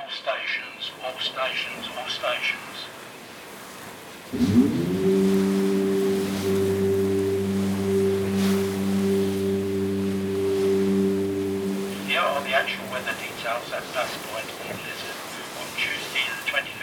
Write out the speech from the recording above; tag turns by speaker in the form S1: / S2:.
S1: stations, all stations, all stations. Here are the actual weather details at Bass Point on Lizard on Tuesday the 29th